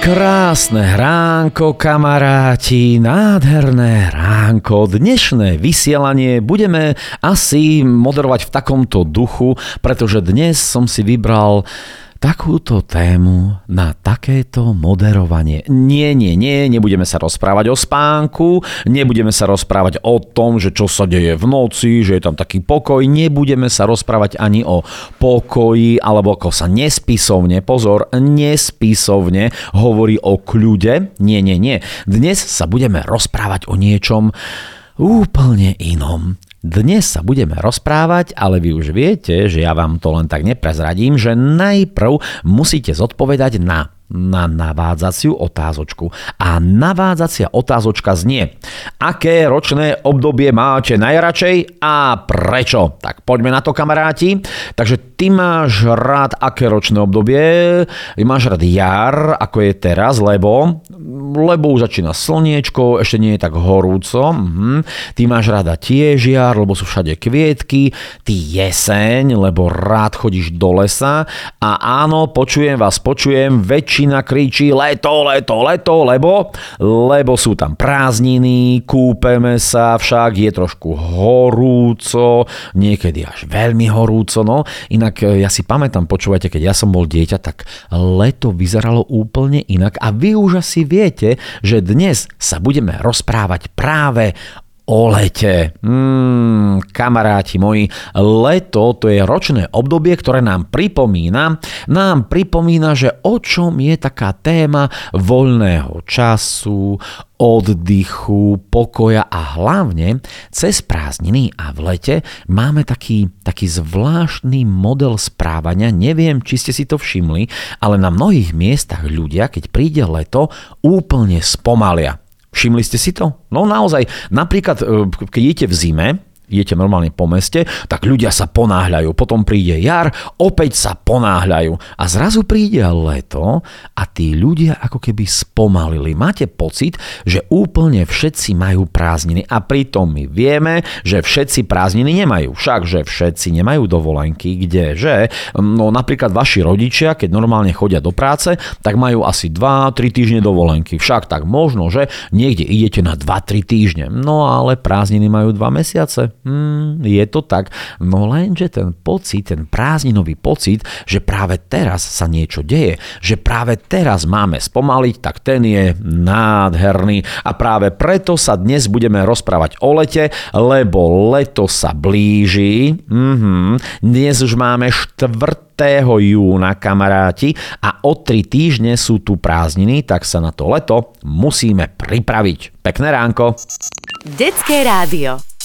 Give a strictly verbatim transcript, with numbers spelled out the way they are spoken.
Krásne ránko, kamaráti, nádherné ránko. Dnešné vysielanie budeme asi moderovať v takomto duchu, pretože dnes som si vybral takúto tému na takéto moderovanie. Nie, nie, nie, nebudeme sa rozprávať o spánku, nebudeme sa rozprávať o tom, že čo sa deje v noci, že je tam taký pokoj, nebudeme sa rozprávať ani o pokoji, alebo ako sa nespisovne, pozor, nespisovne hovorí o kľude. Nie, nie, nie. Dnes sa budeme rozprávať o niečom úplne inom. Dnes sa budeme rozprávať, ale vy už viete, že ja vám to len tak neprezradím, že najprv musíte zodpovedať na na navádzaciu otázočku. A navádzacia otázočka znie: aké ročné obdobie máte najradšej a prečo? Tak poďme na to, kamaráti. Takže ty máš rád aké ročné obdobie? Máš rád jar, ako je teraz, lebo lebo už začína slniečko, ešte nie je tak horúco. Mhm. Ty máš rada tiež jar, lebo sú všade kvietky. Ty jeseň, lebo rád chodíš do lesa. A áno, počujem vás, počujem, väčšina Väčšina kričí leto, leto, leto, lebo, lebo sú tam prázdniny, kúpeme sa, však je trošku horúco, niekedy až veľmi horúco, no. Inak ja si pamätám, počúvajte, keď ja som bol dieťa, tak leto vyzeralo úplne inak a vy už asi viete, že dnes sa budeme rozprávať práve o lete. Mm, kamaráti moji, leto to je ročné obdobie, ktoré nám pripomína, nám pripomína, že o čom je taká téma voľného času, oddychu, pokoja a hlavne cez prázdniny a v lete máme taký, taký zvláštny model správania. Neviem, či ste si to všimli, ale na mnohých miestach ľudia, keď príde leto, úplne spomalia. Všimli ste si to? No naozaj, napríklad, keď idete v zime, idete normálne po meste, tak ľudia sa ponáhľajú. Potom príde jar, opäť sa ponáhľajú. A zrazu príde leto a tí ľudia ako keby spomalili. Máte pocit, že úplne všetci majú prázdniny. A pritom my vieme, že všetci prázdniny nemajú. Však, že všetci nemajú dovolenky, kdeže? No napríklad vaši rodičia, keď normálne chodia do práce, tak majú asi dva tri týždne dovolenky. Však tak možno, že niekde idete na dva tri týždne. No ale prázdniny majú dva mesiace. Hmm, je to tak, no lenže ten pocit, ten prázdninový pocit, že práve teraz sa niečo deje, že práve teraz máme spomaliť, tak ten je nádherný a práve preto sa dnes budeme rozprávať o lete, lebo leto sa blíži. Mhm. Dnes už máme štvrtého júna, kamaráti, a o tri týždne sú tu prázdniny, tak sa na to leto musíme pripraviť. Pekné ránko. Detské rádio.